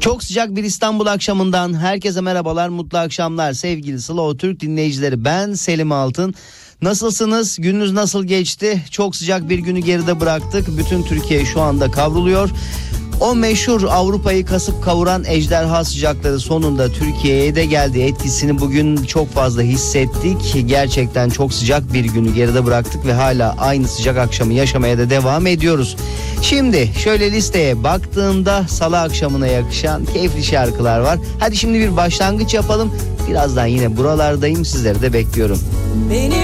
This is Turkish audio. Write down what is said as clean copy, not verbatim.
Çok sıcak bir İstanbul akşamından herkese merhabalar, mutlu akşamlar sevgili Slow Türk dinleyicileri. Ben Selim Altın. Nasılsınız? Gününüz nasıl geçti? Çok sıcak bir günü geride bıraktık. Bütün Türkiye şu anda kavruluyor. O meşhur Avrupa'yı kasıp kavuran ejderha sıcakları sonunda Türkiye'ye de geldi. Etkisini bugün çok fazla hissettik. Gerçekten çok sıcak bir günü geride bıraktık ve hala aynı sıcak akşamı yaşamaya da devam ediyoruz. Şimdi şöyle listeye baktığımda salı akşamına yakışan keyifli şarkılar var. Hadi şimdi bir başlangıç yapalım. Birazdan yine buralardayım, sizleri de bekliyorum.